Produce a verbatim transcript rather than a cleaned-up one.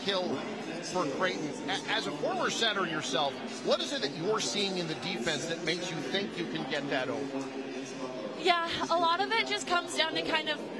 kill for Creighton. A- As a former center yourself, what is it that you're seeing in the defense that makes you think you can get that over? Yeah, a lot of it just comes down to kind of